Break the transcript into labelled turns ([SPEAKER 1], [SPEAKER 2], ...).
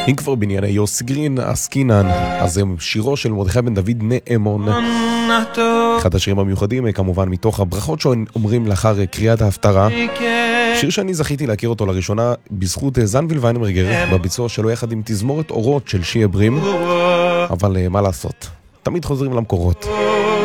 [SPEAKER 1] אם כבר בענייני יוסי גרין עסקינן, אז שירו של מרדכי בן דוד נאמון, אחד השירים המיוחדים כמובן מתוך הברכות שאומרים לאחר קריאת ההפטרה, שיר שאני זכיתי להכיר אותו לראשונה בזכות זנביל ויינברגר בביצוע שלו יחד עם תזמורת אורות של שיה ברים, אבל מה לעשות, תמיד חוזרים למקורות.